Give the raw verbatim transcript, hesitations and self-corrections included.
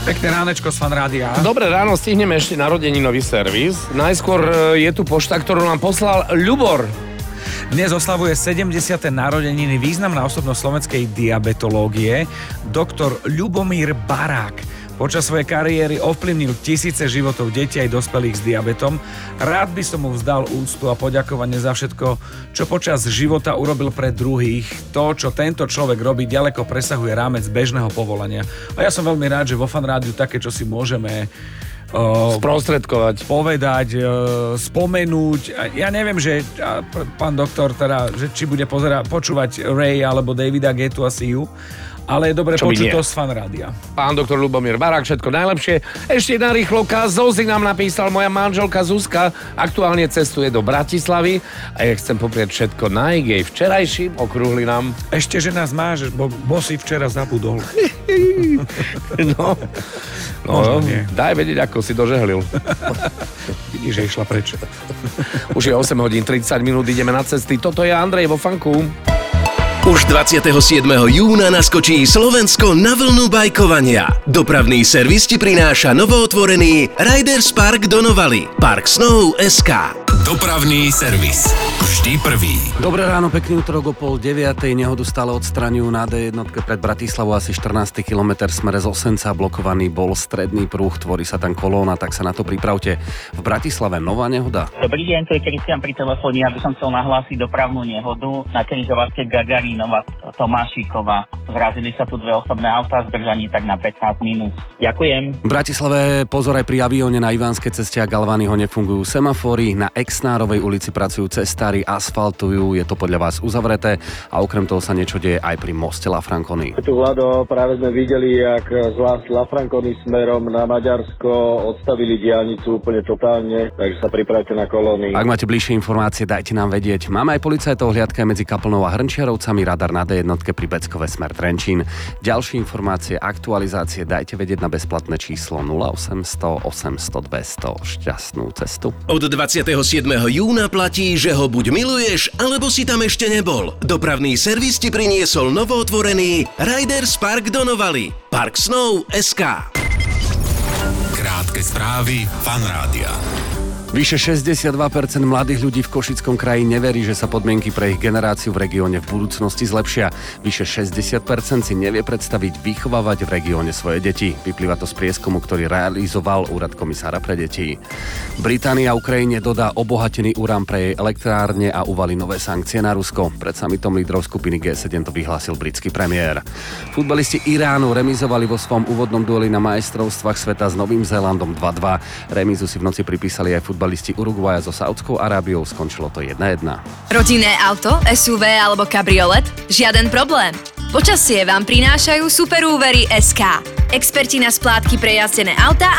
Pekné ránečko z Fan Rádia. Dobré ráno, stihneme ešte narodeninový servis. Najskôr je tu pošta, ktorú nám poslal Ľubor. Dnes oslavuje sedemdesiate narodeniny významná osobnosť slovenskej diabetológie, doktor Ľubomír Barák. Počas svojej kariéry ovplyvnil tisíce životov detí aj dospelých s diabetom. Rád by som mu vzdal úctu a poďakovanie za všetko, čo počas života urobil pre druhých. To, čo tento človek robí, ďaleko presahuje rámec bežného povolania. A ja som veľmi rád, že vo Fan Rádiu také, čo si môžeme uh, sprostredkovať, povedať, uh, spomenúť. Ja neviem, že uh, pán doktor, teda, že či bude pozerať, počúvať Ray alebo Davida Getu a Siu, ale je dobre počuť to z Fan Rádia. Pán doktor Ľubomír Barák, všetko najlepšie. Ešte jedna rýchlovka. Zozi nám napísal, moja manželka Zuzka aktuálne cestuje do Bratislavy a ja chcem poprieť všetko naj jej včerajším okrúhli nám. Ešte, že nás máš, bo, bo si včera zabudol. No, no daj vedieť, ako si dožehlil. Vidíš, že išla preč. Už je osem hodín tridsať minút, ideme na cesty. Toto je Andrej vo Fanku. Už dvadsiateho siedmeho júna naskočí Slovensko na vlnu bajkovania. Dopravný servis ti prináša novootvorený Riders Park do Novaly. Park Snow bodka es ká. Dopravný servis. Vždy prvý. Dobré ráno, pekný útorok o pol deviatej. Nehodu stále odstraňujú na dé jeden pred Bratislavou asi štrnásty kilometr smere z Osenca. Blokovaný bol stredný pruh, tvorí sa tam kolóna, tak sa na to pripravte. V Bratislave nová nehoda. Dobrý deň, to je Kristian pri telefóne. Ja by som chcel nahlásiť dopravnú nehodu na križovatke Gagarínova Tomášikova. Zrazili sa tu dve osobné autá, zdržanie tak na pätnásť minút. Ďakujem. V Bratislave pozor aj pri avióne na Ivánskej ceste a Galványho nefungujú semafóry. Na Exnárovej ulici pracujú cestári, asfaltujú, je to podľa vás uzavreté a okrem toho sa niečo deje aj pri moste La Franconi. Tu, Vlado, práve sme videli, jak zvlášť La Franconi smerom na Maďarsko odstavili diaľnicu úplne totálne, takže sa pripravte na kolóny. Ak máte bližšie informácie, dajte nám vedieť. Máme aj policajtov hliadka medzi Kaplnou a Hrnčiarovcami, radar na dé jeden pri Beckove smer Trenčín. Ďalšie informácie, aktualizácie dajte vedieť na bezplatné číslo nula osemsto osemsto dvesto. Šťastnú cestu. Od dvadsiateho siedmeho júna platí, že ho buď miluješ, alebo si tam ešte nebol. Dopravný servis ti priniesol novootvorený Riders Park do Novaly. Park Snow bodka es ká. Krátke správy Fan Rádia. Vyše šesťdesiatdva percent mladých ľudí v Košickom kraji neverí, že sa podmienky pre ich generáciu v regióne v budúcnosti zlepšia. Vyše šesťdesiat percent si nevie predstaviť vychovávať v regióne svoje deti. Vyplýva to z prieskumu, ktorý realizoval Úrad komisára pre deti. Británia Ukrajine dodá obohatený urán pre jej elektrárne a uvalí nové sankcie na Rusko. Pred summitom lídrov skupiny gé sedem to vyhlásil britský premiér. Futbalisti Iránu remizovali vo svojom úvodnom dueli na majstrovstvách sveta s Novým Zélandom dva dva. Remízu si v noci pripísali aj futbalisti Futbalisti Uruguaja so Saudskou Arábiou, skončilo to jedna jedna. Rodinné auto, es ú vé alebo kabriolet? Žiaden problém. Počasie vám prinášajú Superúvery bodka es ká. Experti na splátky pre jazdené autá